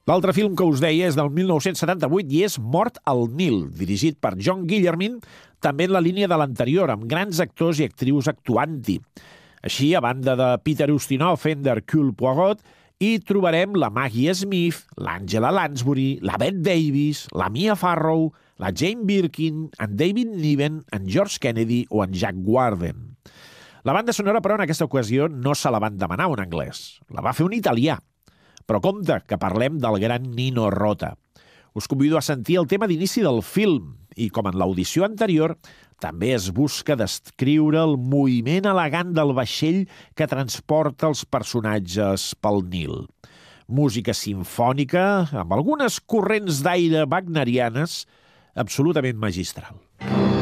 L'altre film que us deia és del 1978 i és Mort al Nil, dirigit per John Guillermin, també en la línia de l'anterior, amb grans actors i actrius actuant-hi. Així, a banda de Peter Ustinov fent d'Hercule Poirot, hi trobarem la Maggie Smith, l'Angela Lansbury, la Bette Davis, la Mia Farrow, la Jane Birkin, en David Niven, en George Kennedy o en Jack Warden. La banda sonora, però, en aquesta ocasió no se la van demanar un anglès. La va fer un italià. Però compte, que parlem del gran Nino Rota. Us convido a sentir el tema d'inici del film i, com en l'audició anterior, també es busca descriure el moviment elegant del vaixell que transporta els personatges pel Nil. Música simfònica, amb algunes corrents d'aire wagnerianes, absolutament magistral.